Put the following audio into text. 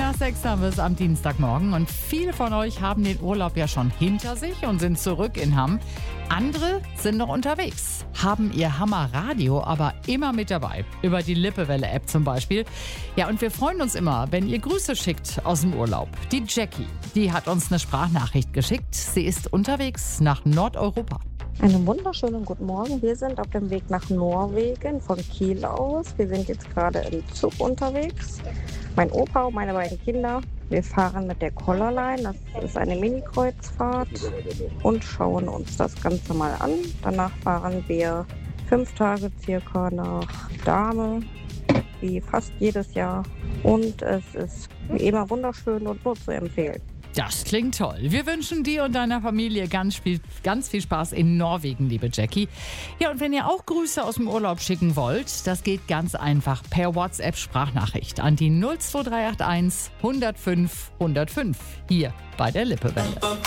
nach 6 haben wir es am Dienstagmorgen und viele von euch haben den Urlaub ja schon hinter sich und sind zurück in Hamm. Andere sind noch unterwegs, haben ihr Hammer-Radio aber immer mit dabei, über die Lippewelle-App zum Beispiel. Ja, und wir freuen uns immer, wenn ihr Grüße schickt aus dem Urlaub. Die Jackie, die hat uns eine Sprachnachricht geschickt. Sie ist unterwegs nach Nordeuropa. Einen wunderschönen guten Morgen. Wir sind auf dem Weg nach Norwegen von Kiel aus. Wir sind jetzt gerade im Zug unterwegs. Mein Opa und meine beiden Kinder. Wir fahren mit der Colorline. Das ist eine Mini-Kreuzfahrt und schauen uns das Ganze mal an. Danach fahren wir 5 Tage circa nach Dahme, wie fast jedes Jahr. Und es ist wie immer wunderschön und nur zu empfehlen. Das klingt toll. Wir wünschen dir und deiner Familie ganz viel Spaß in Norwegen, liebe Jackie. Ja, und wenn ihr auch Grüße aus dem Urlaub schicken wollt, das geht ganz einfach per WhatsApp-Sprachnachricht an die 02381 105 105 hier bei der Lippewelle.